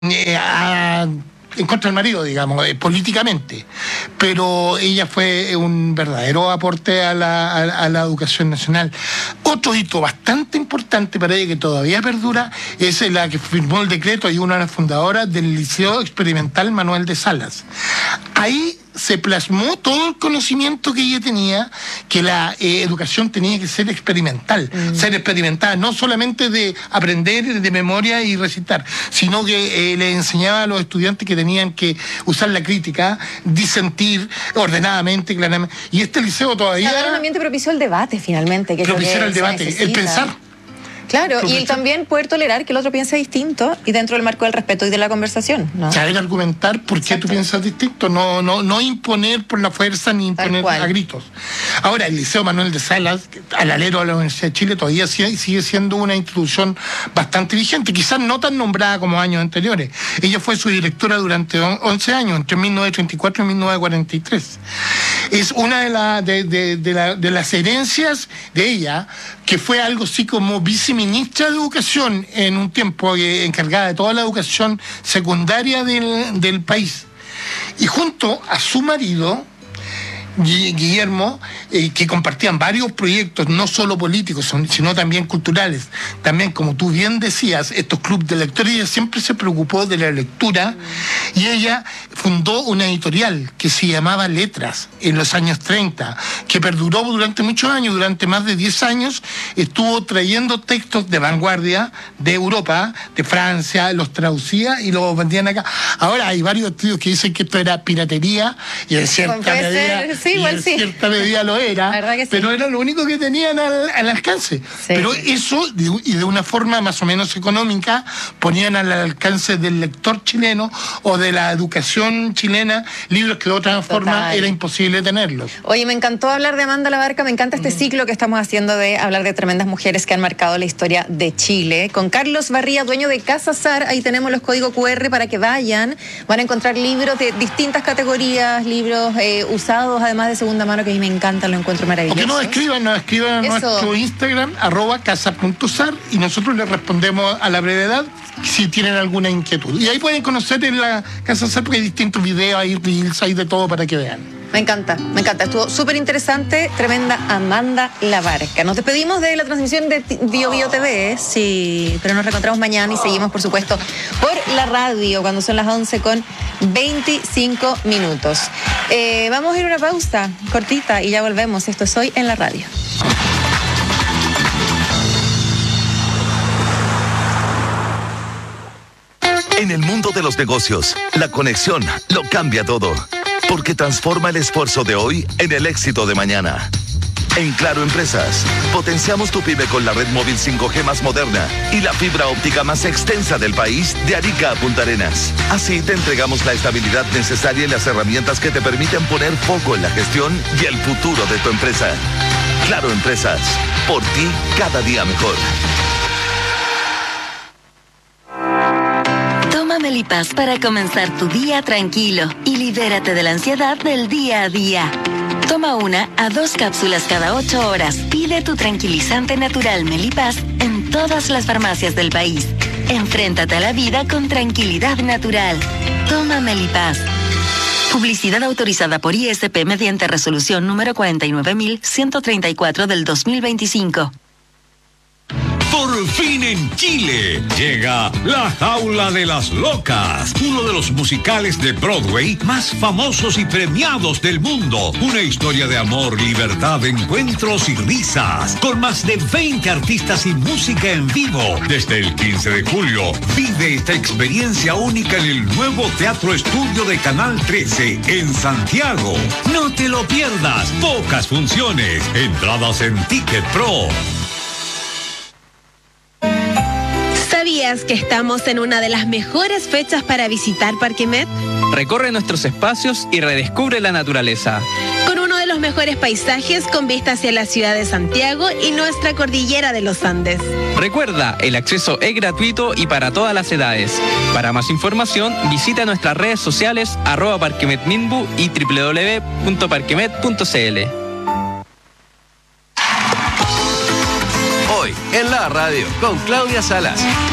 en contra del marido, digamos, políticamente, pero ella fue un verdadero aporte a la educación nacional. Otro hito bastante importante para ella, que todavía perdura, es la que firmó el decreto y una de las fundadoras del Liceo Experimental Manuel de Salas. Ahí se plasmó todo el conocimiento que ella tenía, que la educación tenía que ser experimental, ser experimentada, no solamente de aprender de memoria y recitar, sino que le enseñaba a los estudiantes que tenían que usar la crítica, disentir ordenadamente, claramente. Y este liceo todavía... Claro, un ambiente propició el debate, finalmente. Que propiciar el debate, el pensar. Claro, y también poder tolerar que el otro piense distinto y dentro del marco del respeto y de la conversación, ¿no? Saber argumentar por qué tú piensas distinto, no imponer por la fuerza ni imponer a gritos. Ahora, el Liceo Manuel de Salas, al alero de la Universidad de Chile, todavía sigue siendo una institución bastante vigente, quizás no tan nombrada como años anteriores. Ella fue su directora durante 11 años, entre 1934 y 1943. Es una de las herencias de ella, que fue algo así como viceministra de Educación en un tiempo, encargada de toda la educación secundaria del país. Y junto a su marido, Guillermo, que compartían varios proyectos, no solo políticos, sino también culturales. También, como tú bien decías, estos clubes de lectores, ella siempre se preocupó de la lectura, y ella fundó una editorial que se llamaba Letras en los años 30, que perduró durante muchos años, durante más de 10 años, estuvo trayendo textos de vanguardia de Europa, de Francia, los traducía y los vendían acá. Ahora hay varios estudios que dicen que esto era piratería, y en cierta medida... Sí, igual sí. En cierta medida lo era, sí, pero era lo único que tenían al alcance. Sí. Pero eso, y de una forma más o menos económica, ponían al alcance del lector chileno o de la educación chilena libros que de otra forma era imposible tenerlos. Oye, me encantó hablar de Amanda Labarca, me encanta este ciclo que estamos haciendo de hablar de tremendas mujeres que han marcado la historia de Chile. Con Carlos Barría, dueño de Casa Sar, ahí tenemos los códigos QR para que vayan. Van a encontrar libros de distintas categorías, libros usados, además de segunda mano, que a mí me encanta, lo encuentro maravilloso. O que nos escriban a nuestro Instagram, @casa.sar, y nosotros les respondemos a la brevedad si tienen alguna inquietud. Y ahí pueden conocer en la Casa Sar, porque hay distintos videos, hay reels, hay de todo para que vean. Me encanta, estuvo súper interesante, tremenda Amanda Labarca. Nos despedimos de la transmisión de Bio Bio TV, sí, pero nos reencontramos mañana y seguimos, por supuesto, por la radio, cuando son las 11:25. Vamos a ir a una pausa cortita y ya volvemos. Esto es Hoy en la Radio. En el mundo de los negocios, la conexión lo cambia todo, porque transforma el esfuerzo de hoy en el éxito de mañana. En Claro Empresas, potenciamos tu pyme con la red móvil 5G más moderna y la fibra óptica más extensa del país, de Arica a Punta Arenas. Así te entregamos la estabilidad necesaria y las herramientas que te permiten poner foco en la gestión y el futuro de tu empresa. Claro Empresas, por ti cada día mejor. Toma Melipaz para comenzar tu día tranquilo y libérate de la ansiedad del día a día. Toma 1 a 2 cápsulas cada 8 horas. Pide tu tranquilizante natural Melipaz en todas las farmacias del país. Enfréntate a la vida con tranquilidad natural. Toma Melipaz. Publicidad autorizada por ISP mediante resolución número 49134 del 2025. Por fin en Chile llega La Jaula de las Locas, uno de los musicales de Broadway más famosos y premiados del mundo. Una historia de amor, libertad, encuentros y risas, con más de 20 artistas y música en vivo. Desde el 15 de julio, vive esta experiencia única en el nuevo Teatro Estudio de Canal 13 en Santiago. No te lo pierdas, pocas funciones, entradas en Ticket Pro. ¿Sabías que estamos en una de las mejores fechas para visitar Parque Met? Recorre nuestros espacios y redescubre la naturaleza. Con uno de los mejores paisajes con vista hacia la ciudad de Santiago y nuestra cordillera de los Andes. Recuerda, el acceso es gratuito y para todas las edades. Para más información, visita nuestras redes sociales @parquemetminbu y www.parquemet.cl. Hoy en la radio con Claudia Salas.